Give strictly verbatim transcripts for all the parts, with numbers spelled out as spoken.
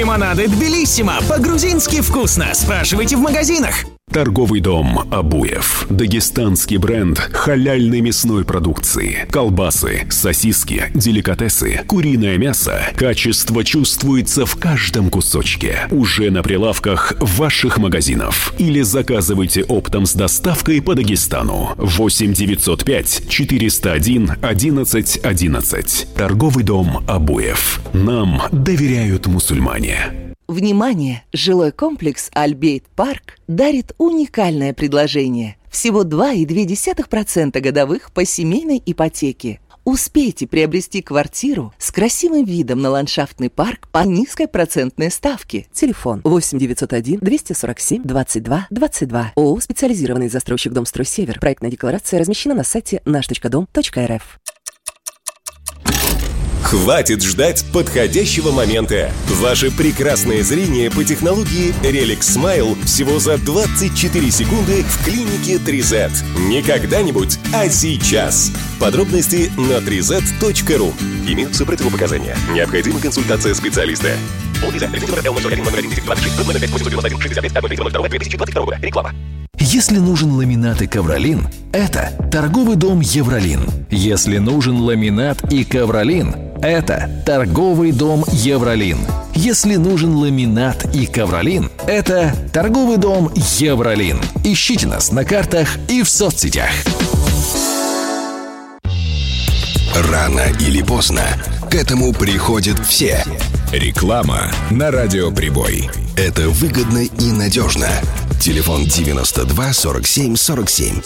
Лимонады Тбилиссимо. По-грузински вкусно. Спрашивайте в магазинах. Торговый дом Абуев. Дагестанский бренд халяльной мясной продукции. Колбасы, сосиски, деликатесы, куриное мясо. Качество чувствуется в каждом кусочке. Уже на прилавках ваших магазинов. Или заказывайте оптом с доставкой по Дагестану. восемь девятьсот пять четыреста один одиннадцать одиннадцать. Торговый дом Абуев. Нам доверяют мусульмане. Внимание! Жилой комплекс «Альбейт Парк» дарит уникальное предложение. Всего два и две десятых процента годовых по семейной ипотеке. Успейте приобрести квартиру с красивым видом на ландшафтный парк по низкой процентной ставке. Телефон восемь девятьсот один двести сорок семь двадцать два двадцать два. ООО «Специализированный застройщик Домстрой Север». Проектная декларация размещена на сайте наш точка дом точка эр эф. Хватит ждать подходящего момента. Ваше прекрасное зрение по технологии Relic Smile всего за двадцать четыре секунды в клинике три зет. Не когда-нибудь, а сейчас. Подробности на три зет точка ру. Имеются противопоказания. Необходима консультация специалиста. Реклама. Если нужен ламинат и ковролин, это торговый дом Евролин. Если нужен ламинат и ковролин, это торговый дом Евролин. Если нужен ламинат и ковролин, это торговый дом Евролин. Ищите нас на картах и в соцсетях. Рано или поздно к этому приходят все. Реклама на радиоприбой. Это выгодно и надежно. Телефон девяносто два сорок семь сорок семь.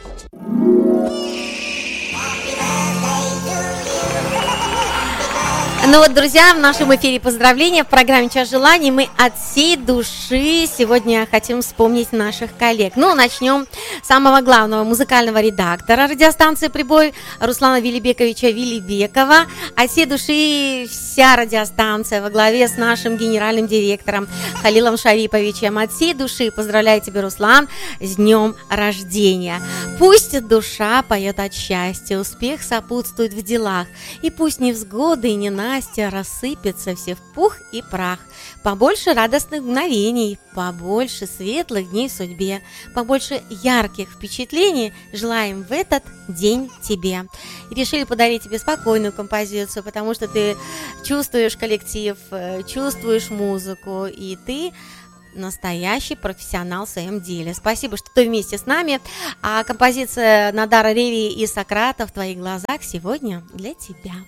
Ну вот, друзья, в нашем эфире поздравления в программе «Час желаний». Мы от всей души сегодня хотим вспомнить наших коллег. Ну, начнем с самого главного музыкального редактора радиостанции «Прибой» Руслана Вилибековича Вилибекова. От всей души вся радиостанция во главе с нашим генеральным директором Халилом Шариповичем. От всей души поздравляю тебя, Руслан, с днем рождения. Пусть душа поет от счастья, успех сопутствует в делах, и пусть невзгоды и ненастья рассыпятся все в пух и прах. Побольше радостных мгновений, побольше светлых дней в судьбе, побольше ярких впечатлений желаем в этот день тебе. И решили подарить тебе спокойную композицию, потому что ты чувствуешь коллектив, чувствуешь музыку, и ты настоящий профессионал в своем деле. Спасибо, что ты вместе с нами. А композиция Надара Реви и Сократа «В твоих глазах» сегодня для тебя.